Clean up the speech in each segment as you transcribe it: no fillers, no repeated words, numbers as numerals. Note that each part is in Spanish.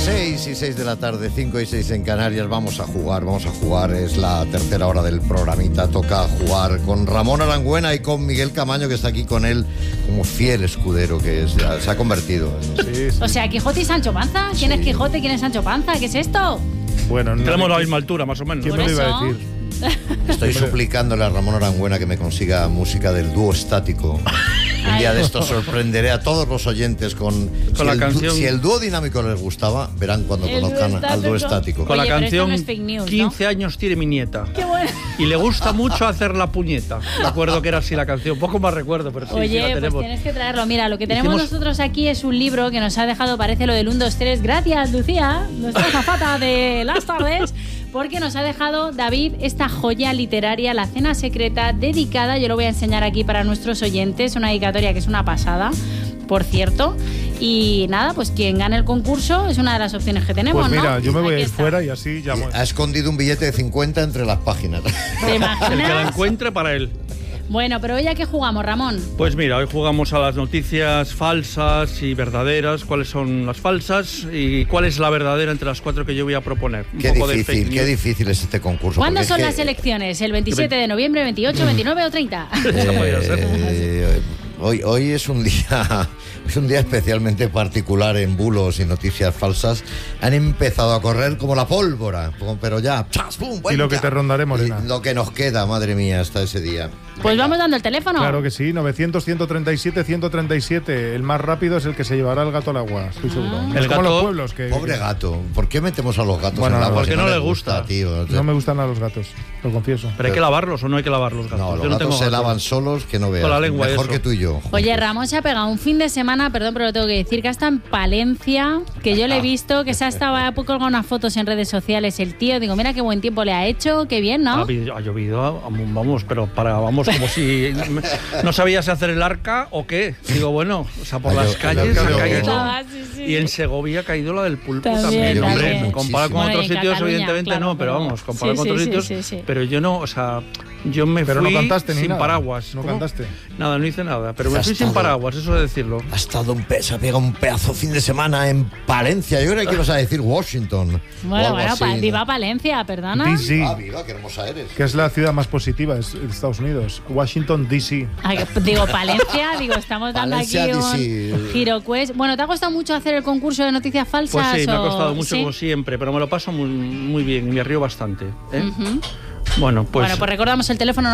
6 y 6 de la tarde, 5 y 6 en Canarias. Vamos a jugar, es la tercera hora del programita. Toca jugar con Ramón Arangüena y con Miguel Camaño, que está aquí con él como fiel escudero que es, ya se ha convertido. Sí, sí. O sea, Quijote y Sancho Panza. ¿Quién es Quijote y quién es Sancho Panza? ¿Qué es esto? Bueno, no, tenemos la misma altura, más o menos. ¿Quién me lo iba a decir? Estoy suplicándole a Ramón Arangüena que me consiga música del dúo estático. Un día de esto sorprenderé a todos los oyentes con la canción. Si el dúo dinámico les gustaba, verán cuando conozcan al dúo estático. Con la Oye, pero esto canción no es fake news, ¿no? 15 años tiene mi nieta. Qué bueno. Y le gusta mucho hacer la puñeta. Recuerdo que era así la canción. Poco más recuerdo, pero sí, sí Oye, la pues tenemos. tienes que traerlo. Mira, lo que tenemos Hicimos- nosotros aquí es un libro que nos ha dejado, parece lo del 1, 2, 3. Gracias, Lucía, nuestra azafata de las tardes, porque nos ha dejado David esta joya literaria, La Cena Secreta, dedicada, yo lo voy a enseñar aquí para nuestros oyentes, una dedicatoria que es una pasada, por cierto. Y nada, pues quien gane el concurso es una de las opciones que tenemos, Pues mira, ¿no? yo me voy a Aquí ir está. fuera y así llamo. Ha escondido un billete de 50 entre las páginas. ¿Te El que la imaginas? encuentre para él. Bueno, pero hoy ¿a qué jugamos, Ramón? Pues mira, hoy jugamos a las noticias falsas y verdaderas. ¿Cuáles son las falsas y cuál es la verdadera entre las cuatro que yo voy a proponer? Un Qué poco de difícil, fake qué news. difícil es este concurso. ¿Cuándo porque son es las que, elecciones? ¿El 27 de noviembre, 28, 29 o 30? Esa podría ser. Hoy es un día especialmente particular en bulos y noticias falsas. Han empezado a correr como la pólvora, pero ya. ¡Chas! ¡Pum! Y lo que ¡Venga! te rondaré, Morena. Y lo que nos queda, madre mía, hasta ese día. Pues vamos dando el teléfono. Claro que sí, 900-137-137. El más rápido es el que se llevará el gato al agua, estoy seguro. Ah. Es El como gato- los pueblos que... Pobre gato. ¿Por qué metemos a los gatos Bueno, en el agua? porque si no les le gusta. tío. No me gustan a los gatos, lo confieso. ¿Pero hay que lavarlos o no hay que lavar los gatos? No, los Yo no gatos tengo se gatos. lavan solos, que no veas. Con la lengua y Mejor eso. que tú y yo. Oye, juntos. Ramón se ha pegado un fin de semana, perdón, pero lo tengo que decir, que hasta en Palencia, que yo le he visto, que se ha estado a poco colgado unas fotos en redes sociales el tío. Digo, mira qué buen tiempo le ha hecho, qué bien, ¿no? Ha llovido, vamos, pero vamos, como si no sabías hacer el arca o qué. Digo, bueno, o sea, por Ha las llo- calles el ha arca caído. Estaba, sí, sí. Y en Segovia ha caído la del pulpo También, también. Hombre, también. comparado con Bueno, y otros en sitios, Cataluña, evidentemente claro, no, pero vamos, comparado sí, con otros sí, sitios. sí, sí. Pero yo no, o sea, yo me Pero fui no cantaste ni sin nada. paraguas. No ¿Cómo? cantaste. Nada, no hice nada, pero me Has fui sin estado- paraguas, eso de decirlo. Ha estado se ha pegado un pedazo fin de semana en Palencia. Yo creía que ibas a decir Washington. o Bueno, algo bueno, así, ¿no? viva Palencia, perdona. DC, Ah, viva, qué hermosa eres. que es la ciudad más positiva de Estados Unidos. Washington, D.C. Ay, digo, Palencia, digo, estamos dando Palencia, aquí DC. un GiroQuest. Bueno, ¿te ha costado mucho hacer el concurso de noticias falsas? Pues sí, me ha o- costado mucho ¿sí? como siempre, pero me lo paso muy, muy bien y me río bastante. ¿eh? Ujú. Bueno, pues, Bueno, pues recordamos el teléfono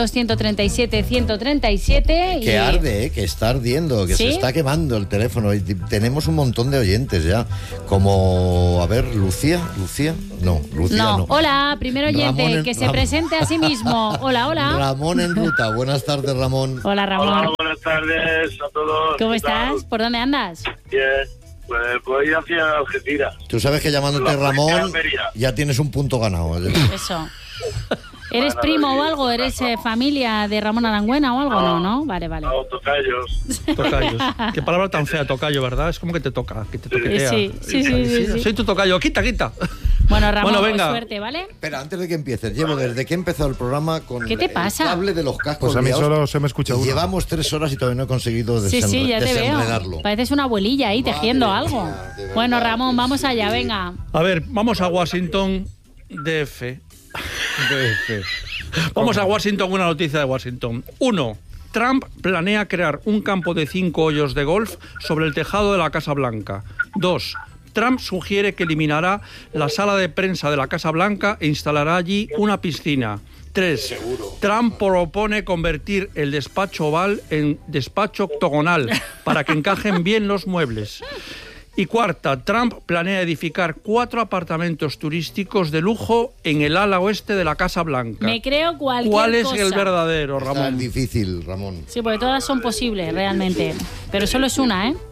900-137-137 y... Que arde, que está ardiendo, que ¿Sí? se está quemando el teléfono. Y tenemos un montón de oyentes ya. Como, a ver, Lucía. No, Lucía no. Hola, primer oyente, Ramón en- que se Ramón. presente a sí mismo. Hola, hola. Ramón en ruta. Buenas tardes, Ramón. Hola, Ramón. Hola, buenas tardes a todos. ¿Cómo ¿Qué estás? tal? ¿Por dónde andas? Bien, pues voy hacia Algeciras. Tú sabes que llamándote La Ramón Policía de Almería. ya tienes un punto ganado. Eso. ¿Eres primo o algo? ¿Eres familia de Ramón Arangüena o algo? No, ¿no? Vale, vale. No, tocayos. tocayos. Qué palabra tan fea, tocayo, ¿verdad? Es como que te toca, que te toquetea. Sí, sí. Soy tu tocayo, quita. Bueno, Ramón, Bueno, venga. suerte, ¿vale? Espera, antes de que empieces, llevo desde que he empezado el programa con ¿Qué te pasa? el cable de los cascos. Pues a mí liados, solo se me escucha y uno. llevamos 3 horas y todavía no he conseguido Sí, sí, ya te veo. desenredarlo. Pareces una abuelilla ahí tejiendo Madre algo. mía, de verdad Bueno, que Ramón, vamos sí. allá, venga. A ver, vamos a Washington, DF. Vamos a Washington, una noticia de Washington. 1. Trump planea crear un campo de 5 hoyos de golf sobre el tejado de la Casa Blanca. 2. Trump sugiere que eliminará la sala de prensa de la Casa Blanca e instalará allí una piscina. 3. Trump propone convertir el despacho oval en despacho octogonal para que encajen bien los muebles. Y 4, Trump planea edificar 4 apartamentos turísticos de lujo en el ala oeste de la Casa Blanca. Me creo cualquier ¿Cuál es cosa. el verdadero, Está Ramón? difícil, Ramón. Sí, porque todas son posibles, realmente. Pero solo es una, ¿eh?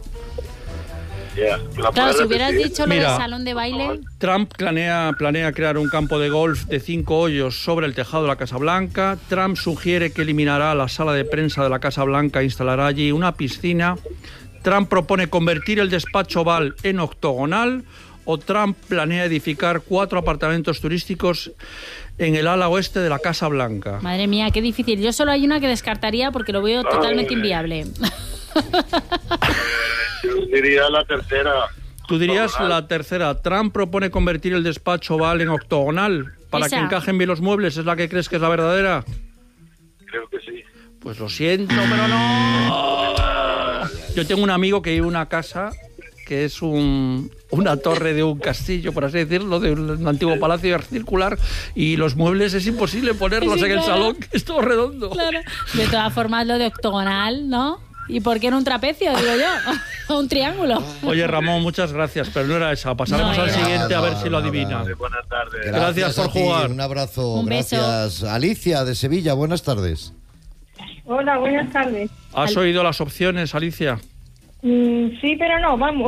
Ya, ¿la Claro, puedes si hubieras repetir? dicho lo Mira. del salón de baile... Trump planea crear un campo de golf de 5 hoyos sobre el tejado de la Casa Blanca. Trump sugiere que eliminará la sala de prensa de la Casa Blanca e instalará allí una piscina. Trump propone convertir el despacho oval en octogonal. O Trump planea edificar 4 apartamentos turísticos en el ala oeste de la Casa Blanca. Madre mía, qué difícil. Yo solo hay una que descartaría porque lo veo totalmente inviable. Yo diría la tercera. Tú dirías Octogonal. la tercera. Trump propone convertir el despacho Oval en octogonal para Esa. que encajen bien los muebles. ¿Es la que crees que es la verdadera? Creo que sí. Pues lo siento, pero no. Yo tengo un amigo que vive en una casa que es una torre de un castillo, por así decirlo, de un antiguo palacio circular, y los muebles es imposible ponerlos Sí, en el claro. salón, que es todo redondo. Claro. De todas formas, lo de octogonal, ¿no? ¿Y por qué no un trapecio, digo yo? O un triángulo. Oye, Ramón, muchas gracias, pero no era esa. Pasaremos No al era. siguiente a ver Nada, si lo nada. adivina. Buenas tardes. Gracias por a ti, jugar. Un abrazo, Un beso. gracias. Alicia, de Sevilla, buenas tardes. Hola, buenas tardes. ¿Has oído las opciones, Alicia? Sí, pero no, vamos.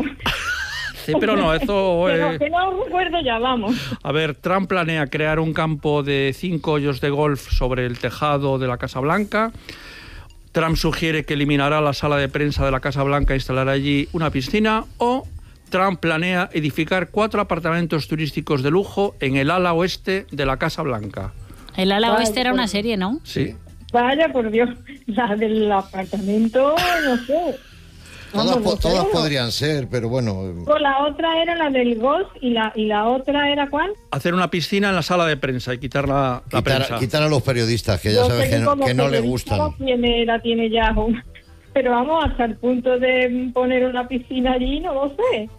Sí, pero no, eso... Que no recuerdo ya, vamos. A ver, Trump planea crear un campo de 5 hoyos de golf sobre el tejado de la Casa Blanca. Trump sugiere que eliminará la sala de prensa de la Casa Blanca e instalará allí una piscina. O Trump planea edificar 4 apartamentos turísticos de lujo en el ala oeste de la Casa Blanca. El ala Vale, oeste era una pues. serie, ¿no? Sí. Vaya, por Dios, la del apartamento, no sé. Todas, Vamos, no sé, todas ¿no? podrían ser, pero bueno. Pues la otra era la del golf y la otra era ¿cuál? Hacer una piscina en la sala de prensa y quitar la prensa. Quitar a los periodistas, que ya Yo sabes sé como que no le periodista gustan. la tiene ya. Pero vamos, hasta el punto de poner una piscina allí, no lo sé.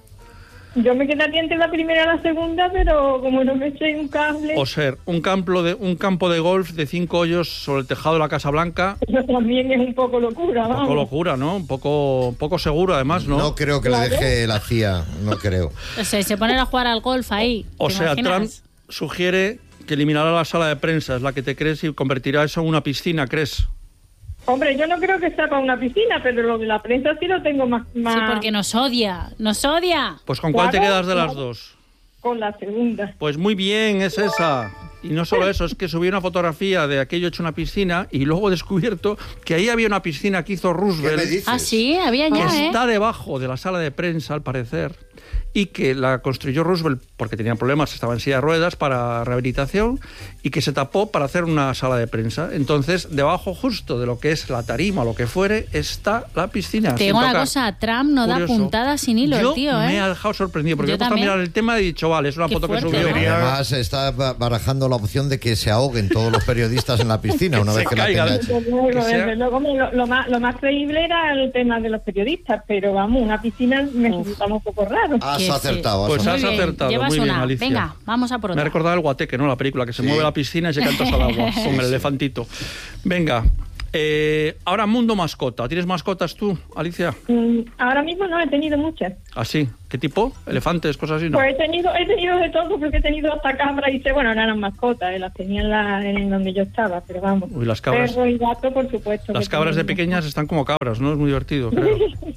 Yo me quedaría entre la primera y la segunda, pero como no me eché un cable, O ser un campo de golf de 5 hoyos sobre el tejado de la Casa Blanca. eso también es un poco locura, Un poco vamos. locura, ¿no? Un poco seguro, además, ¿no? No creo que le deje la CIA, no creo. O sea, se ponen a jugar al golf ahí. O ¿te sea, Trump imaginas? sugiere que eliminará la sala de prensa, es la que te crees, y convertirá eso en una piscina, ¿crees? Hombre, yo no creo que sea para una piscina, pero lo de la prensa sí lo tengo más... Sí, porque nos odia. ¡Nos odia! Pues ¿con cuál te Claro, quedas de las claro. dos? Con la segunda. Pues muy bien, es esa. Y no solo eso, es que subí una fotografía de aquello hecho una piscina y luego he descubierto que ahí había una piscina que hizo ¿Qué me Roosevelt, dices? Ah, sí, había que ya, ¿eh? está debajo de la sala de prensa, al parecer, y que la construyó Roosevelt porque tenía problemas, estaba en silla de ruedas para rehabilitación, y que se tapó para hacer una sala de prensa. Entonces, debajo justo de lo que es la tarima o lo que fuere, está la piscina. Te digo Sin una tocar. cosa, Trump no da Curioso. puntadas sin hilo, Yo el tío, ¿eh? me ha dejado sorprendido porque Yo he puesto a también. mirar el tema y he dicho, vale, es una Qué foto que fuerte, subió. ¿no? Debería- Además, está barajando la opción de que se ahoguen todos los periodistas en la piscina una Se vez que la caigan. tenga hecha. Desde luego, Que sea- desde luego, hombre, lo más creíble era el tema de los periodistas, pero vamos, una piscina me resultaba un poco raro. Has Que sí. acertado. Pues Muy has bien, acertado, llevas muy bien, una. Alicia. Venga, vamos a por Me ha otra. recordado el Guateque, ¿no? La película que se Sí. mueve la piscina y se canta al agua con el elefantito. Venga, ahora mundo mascota. ¿Tienes mascotas tú, Alicia? Ahora mismo no he tenido muchas. Así. ¿Qué tipo? ¿Elefantes? Cosas así, ¿no? Pues he tenido de todo, porque he tenido hasta cabras y bueno, no eran mascotas, las tenía en donde yo estaba, pero vamos. Uy, las cabras. Perro y gato, por supuesto. Las que cabras de tenía. pequeñas están como cabras, ¿no? Es muy divertido, creo.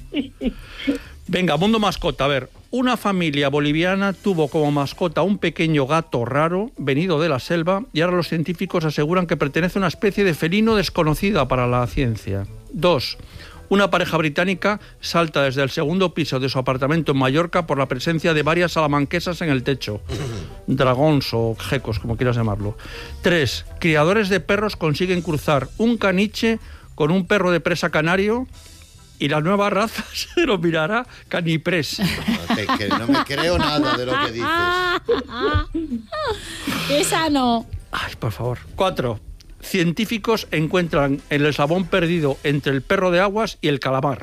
Venga, mundo mascota. A ver, una familia boliviana tuvo como mascota un pequeño gato raro venido de la selva y ahora los científicos aseguran que pertenece a una especie de felino desconocida para la ciencia. 2. Una pareja británica salta desde el segundo piso de su apartamento en Mallorca por la presencia de varias salamanquesas en el techo. Dragons o gecos, como quieras llamarlo. 3. Criadores de perros consiguen cruzar un caniche con un perro de presa canario y la nueva raza se denominará Caniprés. No me creo nada de lo que dices. Esa no. Ay, por favor. 4. Científicos encuentran el eslabón perdido entre el perro de aguas y el calamar.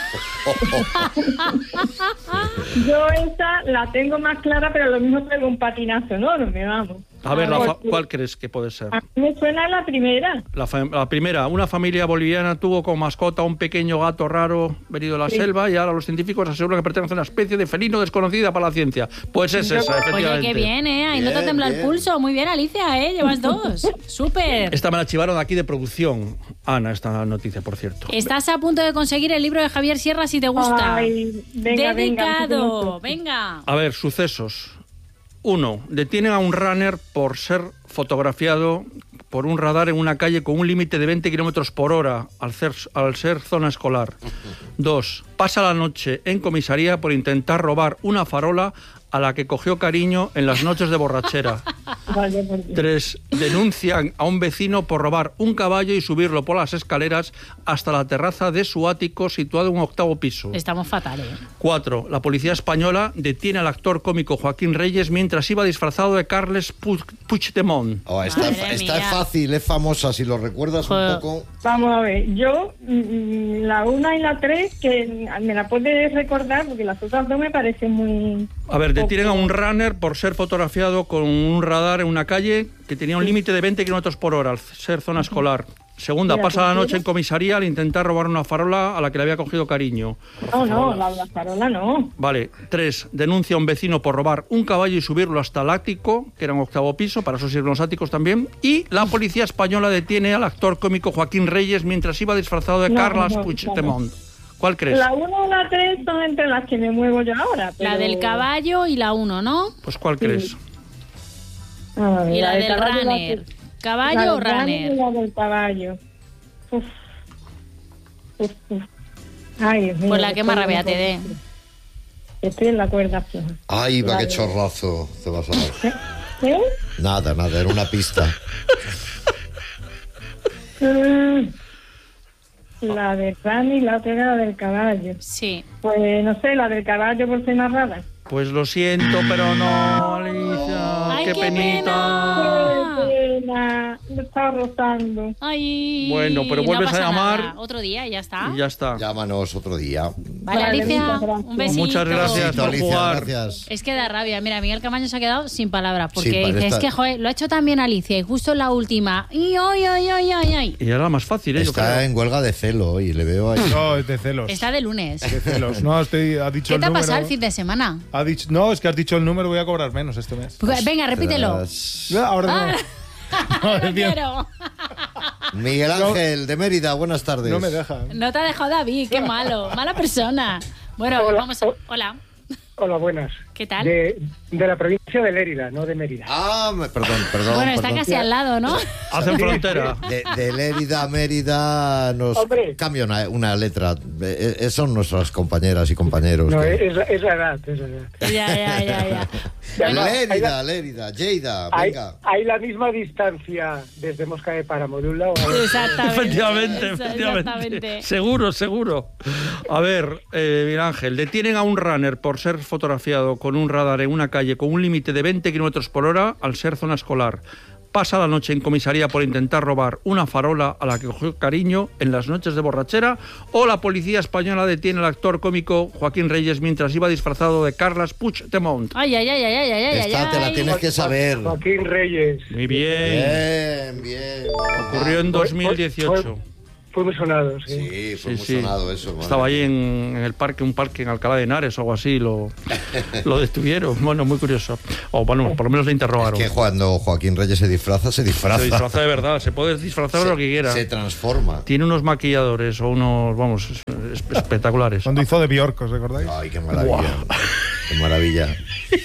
Yo esa la tengo más clara, pero lo mismo pego un patinazo enorme, vamos. A ver, Porque ¿cuál crees que puede ser? a mí me suena la primera. La primera, una familia boliviana tuvo como mascota un pequeño gato raro venido de la selva y ahora los científicos aseguran que pertenece a una especie de felino desconocida para la ciencia. Pues es esa, efectivamente. Oye, qué bien, ¿eh? Ahí no te Bien, tembla el bien. pulso. Muy bien, Alicia, ¿eh? Llevas 2. Súper. Esta me la chivaron aquí de producción, Ana, esta noticia, por cierto. Estás a punto de conseguir el libro de Javier Sierra si te gusta. Ay, venga, Dedicado. venga. Venga. A ver, sucesos. 1. Detienen a un runner por ser fotografiado por un radar en una calle con un límite de 20 kilómetros por hora al ser zona escolar. 2. Pasa la noche en comisaría por intentar robar una farola a la que cogió cariño en las noches de borrachera. Vaya por Dios. 3. Denuncian a un vecino por robar un caballo y subirlo por las escaleras hasta la terraza de su ático situado en un 8º piso. Estamos fatales. 4. La policía española detiene al actor cómico Joaquín Reyes mientras iba disfrazado de Carles Puigdemont. Oh, está Madre mía. fácil, es famosa, si lo recuerdas un Joder. poco. Vamos a ver, yo la 1 y la 3, que me la puedes recordar porque las otras dos me parecen muy... A ver, detienen a un runner por ser fotografiado con un radar en una calle que tenía un límite de 20 km por hora al ser zona escolar. Segunda, Mira, pasa la pues, noche en comisaría al intentar robar una farola a la que le había cogido cariño. No, la farola no. Vale. 3. Denuncia a un vecino por robar un caballo y subirlo hasta el ático, que era un 8º piso, para eso sirven los áticos también. Y la policía española detiene al actor cómico Joaquín Reyes mientras iba disfrazado de No, Carles no, Puigdemont. ¿Cuál crees? La 1 y la 3 son entre las que me muevo yo ahora. La pero- del caballo y la 1, ¿no? Pues ¿cuál crees? A ver, Y la del caballo y la runner. que- ¿Caballo la o del runner y runner? la del caballo. Uf. Ay, Dios mío. Pues la que más estoy rabia en te dé. Estoy en la cuerda floja. Ay, va, qué Vale. chorrazo te vas a dar. ¿Eh? Nada, era una pista. La del runner y la otra era la del caballo. Sí. Pues no sé, la del caballo por ser más rara. Pues lo siento, pero no, Alicia. Ay, ¡Qué qué penita! Qué pena, me estaba rozando. Ay, Bueno, pero no vuelves a pasa llamar. nada. Otro día y ya está. Y ya está. Llámanos otro día. Vale, Vale, Alicia, muchas gracias. un besito. Muchas gracias. Besito, por Alicia, jugar. gracias. Es que da rabia. Mira, Miguel Camaño se ha quedado sin palabras porque Sí, dice, está- es que, joder, lo ha hecho también Alicia y justo en la última. ¡Ay, ay, ay, ay, ay, ay! Y era la más fácil, ¿eh? Yo Está creo. en huelga de celo y le veo ahí. No, es de celos. Está de lunes. De celos. No, ha dicho ¿Qué el te ha número. pasado el fin de semana? Ha dicho, no, es que has dicho el número, voy a cobrar menos este mes. Venga, repítelo. Ahora no. No, No es bien. quiero. Miguel Ángel, de Mérida, buenas tardes. No me deja. No te ha dejado David, qué malo. Mala persona. Bueno, Hola. vamos a... Hola, Hola, buenas. ¿qué tal? De la provincia de Lérida, no de Mérida. Ah, perdón. Bueno, está perdón. casi al lado, ¿no? Hacen frontera. De Lérida a Mérida nos Hombre. cambia una letra. Son nuestras compañeras y compañeros. No, que- es la edad, es la edad. Ya. Bueno, Lérida, Lleida, Hay, venga. hay la misma distancia desde Mosca de Páramo, de un lado a otro. Exactamente. Efectivamente, Eso, efectivamente. exactamente. Seguro. A ver, Miguel Ángel, detienen a un runner por ser fotografiado con un radar en una calle con un límite de 20 km por hora al ser zona escolar. Pasa la noche en comisaría por intentar robar una farola a la que cogió cariño en las noches de borrachera. O la policía española detiene al actor cómico Joaquín Reyes mientras iba disfrazado de Carles Puigdemont. Ay. Esta te la tienes que saber. Joaquín Reyes. Muy bien. Bien. Ocurrió en 2018. Fue muy sonado, sí. Sí, fue muy Sí. sonado eso. madre Estaba ahí mía. en el parque, un parque en Alcalá de Henares o algo así, lo detuvieron. Bueno, muy curioso. O bueno, por lo menos le interrogaron. Es que cuando Joaquín Reyes se disfraza. Se disfraza de verdad, se puede disfrazar de lo que quiera. Se transforma. Tiene unos maquilladores o unos, vamos, espectaculares. Cuando hizo de Bjork, ¿os recordáis? Ay, qué maravilla. Qué maravilla.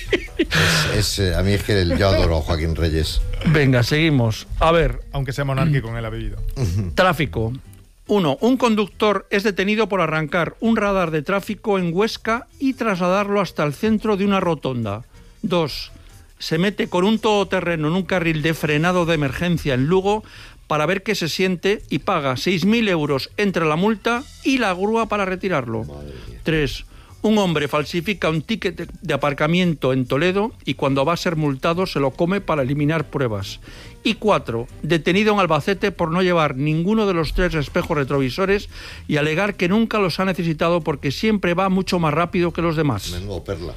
A mí es que yo adoro a Joaquín Reyes. Venga, seguimos. A ver, Aunque sea monárquico en el apellido. tráfico. 1. Un conductor es detenido por arrancar un radar de tráfico en Huesca y trasladarlo hasta el centro de una rotonda. 2. Se mete con un todoterreno en un carril de frenado de emergencia en Lugo para ver qué se siente y paga 6.000 euros entre la multa y la grúa para retirarlo. 3. Un hombre falsifica un ticket de aparcamiento en Toledo y cuando va a ser multado se lo come para eliminar pruebas. Y 4. Detenido en Albacete por no llevar ninguno de los 3 espejos retrovisores y alegar que nunca los ha necesitado porque siempre va mucho más rápido que los demás. Menudo perla.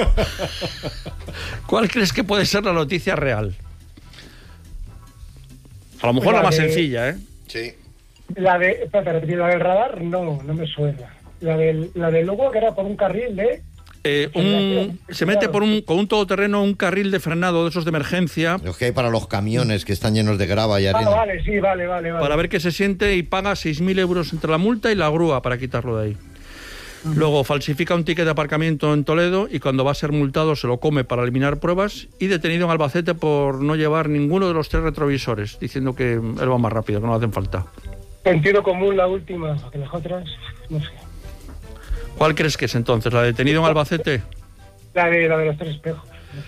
¿Cuál crees que puede ser la noticia real? A lo mejor la más sencilla, ¿eh? Sí. La de, espérate, repetir, la del radar, no me suena. La del Lugo, que era por un carril de... Se mete con un todoterreno un carril de frenado de esos de emergencia Los que hay para los camiones que están llenos de grava y arena. vale, sí, vale. para ver qué se siente y paga 6.000 euros entre la multa y la grúa para quitarlo de ahí. Luego falsifica un ticket de aparcamiento en Toledo y cuando va a ser multado se lo come para eliminar pruebas y detenido en Albacete por no llevar ninguno de los 3 retrovisores, diciendo que él va más rápido, que no le hacen falta. Sentido común la última, que las otras, no sé. ¿Cuál crees que es entonces? ¿La de detenido en Albacete? La de los 3 espejos.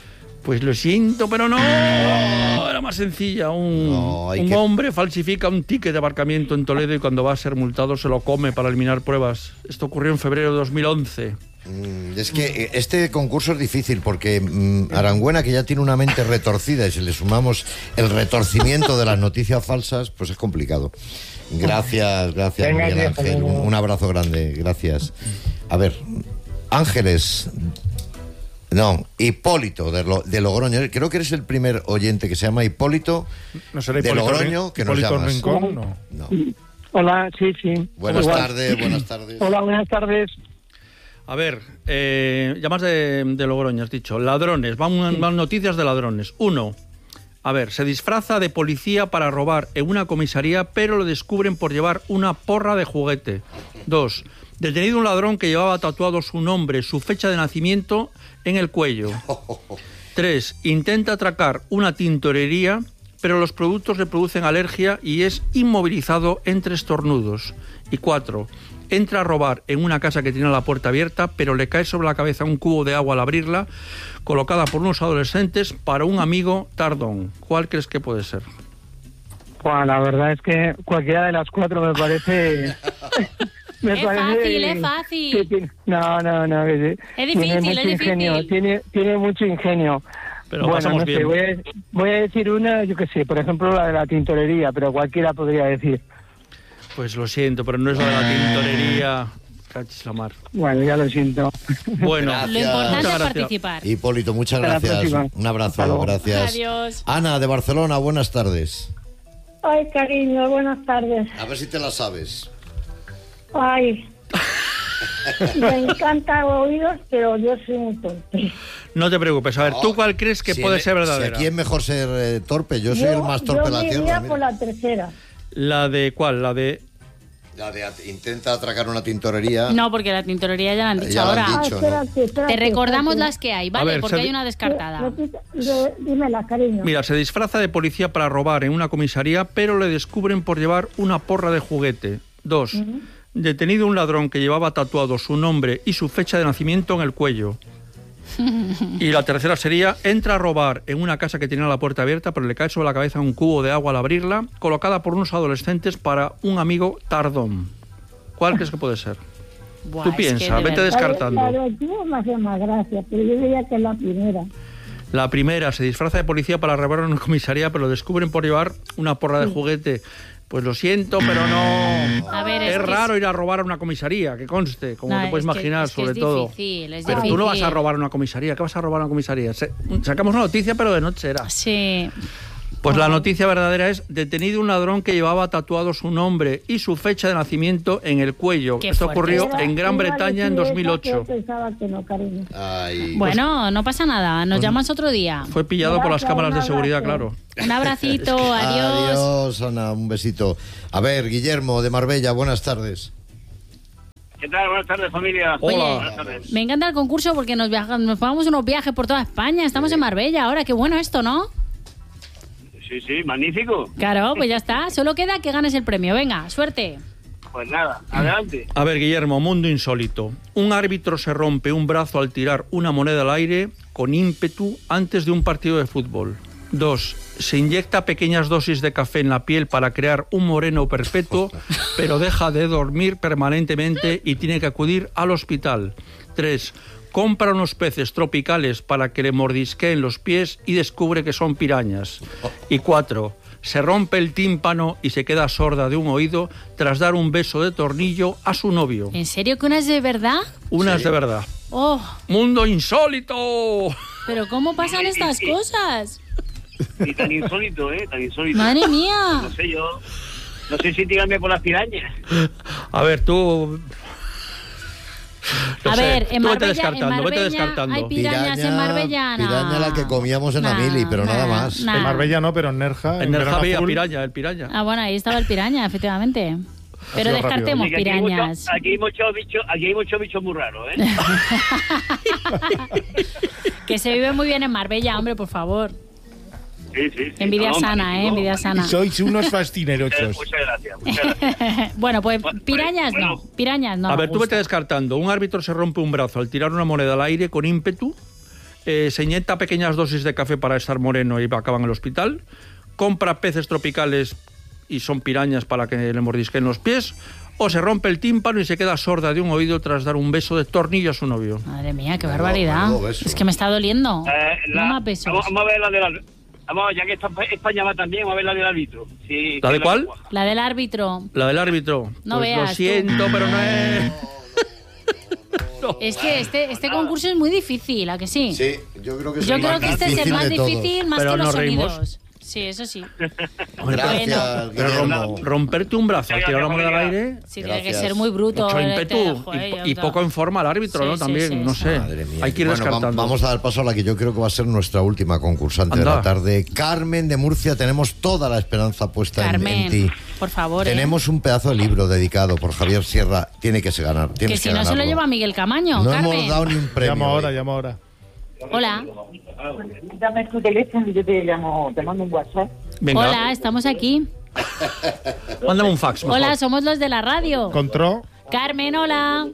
Pues lo siento, pero no. Era más sencilla. Un hombre falsifica un ticket de aparcamiento en Toledo y cuando va a ser multado se lo come para eliminar pruebas. Esto ocurrió en febrero de 2011. Es que este concurso es difícil porque Arangüena, que ya tiene una mente retorcida, y si le sumamos el retorcimiento de las noticias falsas, pues es complicado. Gracias, Venga, Miguel Ángel. Un abrazo grande, gracias. A ver, Ángeles... No, Hipólito de Logroño. Creo que eres el primer oyente que se llama Hipólito, ¿No será de Hipólito Logroño que nos Hipólito llamas. Rincón? No. No. Hola, sí. Buenas Igual. tardes. Hola, buenas tardes. A ver, llamas de Logroño, has dicho. Ladrones, van noticias de ladrones. 1. A ver, se disfraza de policía para robar en una comisaría, pero lo descubren por llevar una porra de juguete. 2. Detenido un ladrón que llevaba tatuado su nombre, su fecha de nacimiento en el cuello. 3. Intenta atracar una tintorería, pero los productos le producen alergia y es inmovilizado entre estornudos. Y 4. Entra a robar en una casa que tiene la puerta abierta, pero le cae sobre la cabeza un cubo de agua al abrirla, colocada por unos adolescentes para un amigo tardón. ¿Cuál crees que puede ser? Bueno, la verdad es que cualquiera de las 4 me parece... Es fácil. No. Es difícil, es ingenio, difícil. tiene mucho ingenio. Pero pasamos no sé, bien. voy a decir una, yo qué sé, por ejemplo la de la tintorería, pero cualquiera podría decir. Pues lo siento, pero no es la de la tintorería. Cachis la mar. Bueno, ya lo siento. Bueno, Lo importante muchas es gracias. participar. Hipólito, muchas Hasta la gracias. próxima. Un abrazo, Hasta luego. gracias. Adiós. Ana, de Barcelona, buenas tardes. Ay, cariño, buenas tardes. A ver si te la sabes. Ay, me encanta oídos, pero yo soy muy tonta. No te preocupes. A ver, ¿tú cuál crees que puede ser Si verdadera? aquí es mejor ser torpe, yo soy el más torpe de la Yo me tierra. iría mira. por la tercera. ¿La de cuál? La de... La de intenta atracar una tintorería. No, porque la tintorería ya la han dicho Ya lo han ahora. dicho. Te recordamos las que hay, ¿vale? A ver, porque se- hay una descartada. Dímela, cariño. Mira, se disfraza de policía para robar en una comisaría, pero le descubren por llevar una porra de juguete. 2. Detenido un ladrón que llevaba tatuado su nombre y su fecha de nacimiento en el cuello. Y la tercera sería, entra a robar en una casa que tenía la puerta abierta, pero le cae sobre la cabeza un cubo de agua al abrirla, colocada por unos adolescentes para un amigo tardón. ¿Cuál crees que puede ser? Buah, Tú es que piensa, de vete verdad. descartando. La de aquí me hace más gracia, pero yo diría que es la primera. La primera, se disfraza de policía para robar en una comisaría, pero lo descubren por llevar una porra de juguete. Pues lo siento, pero no. A ver, es es que raro ir a robar a una comisaría, que conste, como No, te puedes es que- imaginar, es que sobre es todo. difícil, es Pero tú no vas a difícil. robar a una comisaría. ¿Qué vas a robar a una comisaría? Sacamos una noticia, pero de noche era. Sí. Pues la noticia verdadera es detenido un ladrón que llevaba tatuado su nombre y su fecha de nacimiento en el cuello. Qué Esto fuerte. ocurrió Iba- en Gran Iba a Bretaña en decir esa, 2008. pero pensaba que no, cariño. Ay. Bueno, no pasa nada. Nos llamas otro día. Fue pillado por las Gracias, cámaras de un seguridad, abrazo. claro. Un abracito, adiós. Adiós, Ana, un besito. A ver, Guillermo, de Marbella, buenas tardes. ¿Qué tal? Buenas tardes, familia. Oye, Buenas tardes. me encanta el concurso porque nos pagamos unos viajes por toda España. Estamos en Marbella ahora. Qué bueno esto, ¿no? Sí, magnífico. Claro, pues ya está. Solo queda que ganes el premio. Venga, suerte. Pues nada, adelante. A ver, Guillermo, mundo insólito. Un árbitro se rompe un brazo al tirar una moneda al aire con ímpetu antes de un partido de fútbol. 2. Se inyecta pequeñas dosis de café en la piel para crear un moreno perpetuo, pero deja de dormir permanentemente y tiene que acudir al hospital. 3. Compra unos peces tropicales para que le mordisqueen los pies y descubre que son pirañas. Y 4. Se rompe el tímpano y se queda sorda de un oído tras dar un beso de tornillo a su novio. ¿En serio que una es de verdad? Una es de verdad. Oh, ¡Mundo insólito! pero ¿cómo pasan estas cosas? Y tan insólito, Tan insólito. Madre mía. No sé yo. No sé si tirarme por las pirañas. A ver, tú... No A sé, ver, en tú Marbella, vete descartando. hay pirañas en Marbella. No. Piraña la que comíamos en Amili, pero nada más. nah. En Marbella no, pero en Nerja. En el Verano Javi, Azul, el piraña. Ah, bueno, ahí estaba el piraña, efectivamente. Pero sido rápido. descartemos Sí, que pirañas. aquí hay muchos bichos muy raros, Que se vive muy bien en Marbella, hombre, por favor. Sí. Envidia No, sana, magnífico. envidia sana. Sois unos fascinerosos. Muchas gracias. Bueno, pues Bueno, pirañas bueno. no, pirañas no. A me ver, tú gusta. vete descartando. Un árbitro se rompe un brazo al tirar una moneda al aire con ímpetu. se inyecta pequeñas dosis de café para estar moreno y acaba en el hospital, compra peces tropicales y son pirañas para que le mordisquen los pies, o se rompe el tímpano y se queda sorda de un oído tras dar un beso de tornillo a su novio. Madre mía, qué barbaridad. Es que me está doliendo. No más besos. Vamos a ver la del... Vamos, ya que está España va también, vamos a ver la del árbitro. Sí, ¿La de cuál? La del árbitro. La del árbitro. No pues veas lo siento, pero no es... No. Es que este concurso es muy difícil, ¿a que sí? Sí, yo creo que Yo creo que este es el más difícil, más pero que los nos reímos. sonidos. Sí, eso sí. Gracias, Pero Guillermo. romperte un brazo al tirar la moneda al aire... Sí, tiene que Gracias. ser muy bruto. Mucho el ímpetu joder, y poco en forma al árbitro, Sí, ¿no? sí, También, sí, no sí. sé. Madre mía. Hay que ir Bueno, descartando. vamos a dar paso a la que yo creo que va a ser nuestra última concursante de Anda. la tarde. Carmen de Murcia, tenemos toda la esperanza puesta en ti. por favor. Tenemos un pedazo de libro dedicado por Javier Sierra. Tiene que ganar. Que si no se lo lleva Miguel Camaño, No Carmen. hemos dado ni un premio. Llama ahora. Hola. Dame tu teléfono y yo te llamo, te mando un WhatsApp. Venga, Hola, estamos aquí. mándame un fax. mejor. Hola, somos los de la radio. Carmen, hola.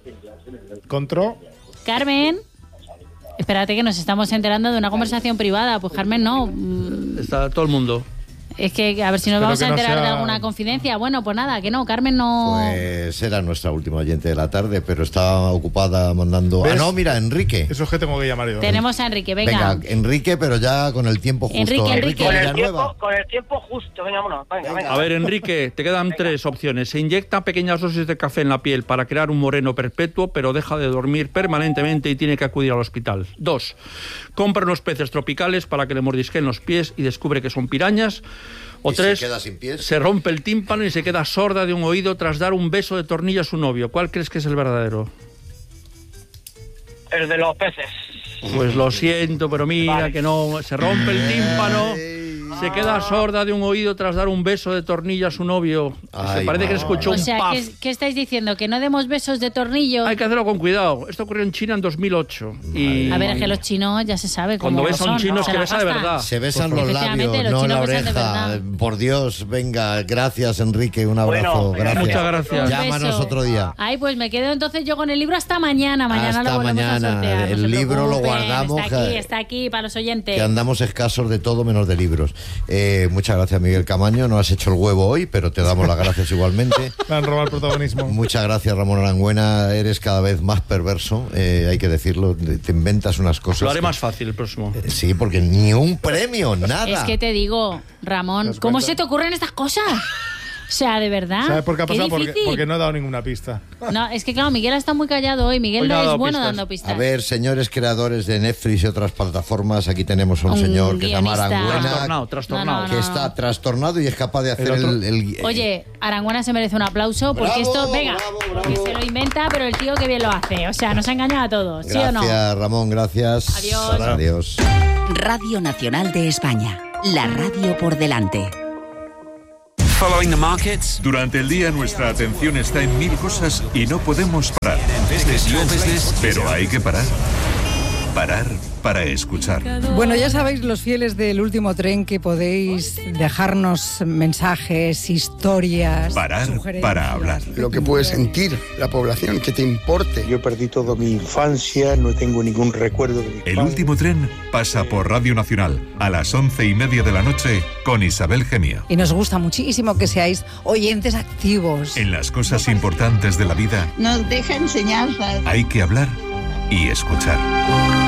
Carmen. Espérate que nos estamos enterando de una conversación privada. Pues Carmen, no. Está todo el mundo. Es que a ver si nos Pero vamos que a no enterar de sea- alguna confidencia. Bueno, pues nada, que no, Carmen no... Pues era nuestra última oyente de la tarde, pero está ocupada mandando... ¿Ves? Ah, no, mira, Enrique. Eso es que tengo que llamar yo. Tenemos a Enrique, venga. Enrique, pero ya con el tiempo justo. Enrique. Villanueva. Con el tiempo justo, venga, vámonos. Venga. A ver, Enrique, te quedan tres opciones. Se inyecta pequeñas dosis de café en la piel para crear un moreno perpetuo, pero deja de dormir permanentemente y tiene que acudir al hospital. 2. Compra unos peces tropicales para que le mordisquen los pies y descubre que son pirañas. O Y se 3. queda sin pies. Se rompe el tímpano y se queda sorda de un oído tras dar un beso de tornillo a su novio. ¿Cuál crees que es el verdadero? El de los peces. Pues lo siento, pero mira que no. Se rompe el tímpano. Se queda sorda de un oído tras dar un beso de tornillo a su novio. Ay, Se parece que madre. escuchó O un sea, puff. ¿qué estáis diciendo? ¿Que no demos besos de tornillo? Hay que hacerlo con cuidado. Esto ocurrió en China en 2008. Y A ver, es que los chinos ya se sabe cómo cuando ves a un son, chino ¿no? es Se que la besa de gastan. verdad. Se besan los Efectivamente, labios, los no chinos la besan de oreja. verdad. Por Dios, venga, gracias Enrique, un abrazo. Bueno, gracias. muchas gracias. Un Llámanos beso. otro día. Ay, pues me quedo entonces yo con el libro hasta mañana. Mañana Hasta lo volvemos mañana. a sortear. no El se libro lo preocupen, guardamos, Está aquí para los oyentes. Que andamos escasos de todo menos de libros. Muchas gracias, Miguel Camaño. No has hecho el huevo hoy, pero te damos las gracias igualmente. Me han robado el protagonismo. Muchas gracias, Ramón Arangüena. Eres cada vez más perverso, hay que decirlo. Te inventas unas cosas. Lo haré que- más fácil el próximo. Sí, porque ni un premio, nada. Es que te digo, Ramón, ¿Te das ¿cómo cuenta? se te ocurren estas cosas? O sea, de verdad. ¿Sabes por qué ha Qué pasado? difícil. Porque no he dado ninguna pista. No, es que claro, Miguel está muy callado hoy. Miguel Hoy no ha no es dado bueno pistas. dando pistas. A ver, señores creadores de Netflix y otras plataformas, aquí tenemos a un señor que se llama guionista. Arangüena, Trastornado. No, que está trastornado y es capaz de hacer El otro- el Oye, Arangüena se merece un aplauso porque Bravo, esto, venga, bravo, porque bravo. se lo inventa, pero el tío que bien lo hace. O sea, nos ha engañado a todos, ¿sí o no? Gracias, Ramón, gracias. Adiós. Adiós. Radio Nacional de España. La radio por delante. Following the markets. Durante el día nuestra atención está en mil cosas y no podemos parar. Pero hay que parar. Parar para escuchar. Bueno, ya sabéis, los fieles del último tren, que podéis dejarnos mensajes, historias, Parar sugerencias. para hablar. Lo que puede sentir la población, que te importe. Yo perdí toda mi infancia, no tengo ningún recuerdo de mi El último tren pasa por Radio Nacional a las 11:30 de la noche con Isabel Gemio. Y nos gusta muchísimo que seáis oyentes activos. En las cosas importantes de la vida Nos deja enseñanzas. hay que hablar y escuchar.